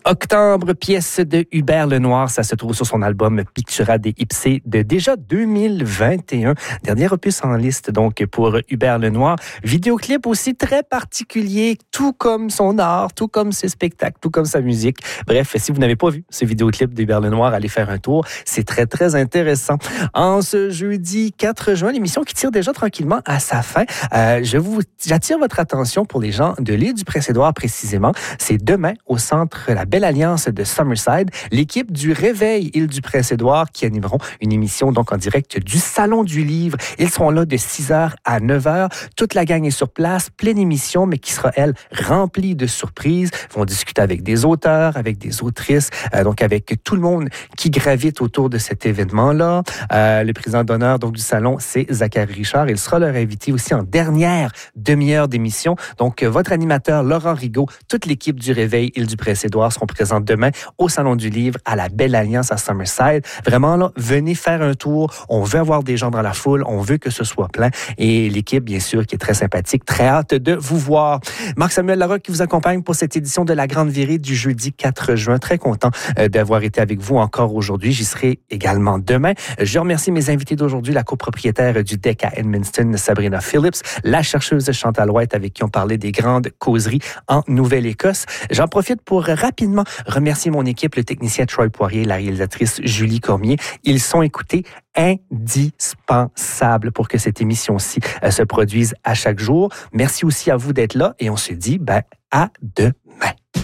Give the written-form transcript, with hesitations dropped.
Octobre, pièce de Hubert Lenoir, ça se trouve sur son album Pictura des Ipsé de déjà 2021. Dernier opus en liste donc pour Hubert Lenoir. Vidéoclip aussi très particulier, tout comme son art, tout comme ses spectacles, tout comme sa musique. Bref, si vous n'avez pas vu ce vidéoclip d'Hubert Lenoir, allez faire un tour. C'est très, très intéressant. En ce jeudi 4 juin, l'émission qui tire déjà tranquillement à sa fin. J'attire votre attention pour les gens de l'île du Prince-Édouard précisément. C'est demain au centre La Belle Alliance de Summerside, l'équipe du Réveil Île du Prince-Édouard qui animeront une émission donc en direct du Salon du Livre. Ils seront là de 6h à 9h. Toute la gang est sur place, pleine émission, mais qui sera, elle, remplie de surprises. Ils vont discuter avec des auteurs, avec des autrices, donc avec tout le monde qui gravite autour de cet événement-là. Le président d'honneur donc du salon, c'est Zachary Richard. Il sera leur invité aussi en dernière demi-heure d'émission. Donc, votre animateur, Laurent Rigaud, toute l'équipe du Réveil Île du Prince-Édouard seront présents demain au Salon du Livre à la Belle Alliance à Summerside. Vraiment, là, venez faire un tour. On veut avoir des gens dans la foule. On veut que ce soit plein. Et l'équipe, bien sûr, qui est très sympathique. Très hâte de vous voir. Marc-Samuel Larocque qui vous accompagne pour cette édition de La Grande Virée du jeudi 4 juin. Très content d'avoir été avec vous encore aujourd'hui. J'y serai également demain. Je remercie mes invités d'aujourd'hui, la copropriétaire du DEC à Edmundston, Sabrina Phillips, la chercheuse Chantal White avec qui on parlait des grandes causeries en Nouvelle-Écosse. J'en profite pour rapidement remercier mon équipe, le technicien Troy Poirier, la réalisatrice Julie Cormier. Ils sont écoutés indispensables pour que cette émission-ci se produise à chaque jour. Merci aussi à vous d'être là et on se dit à demain.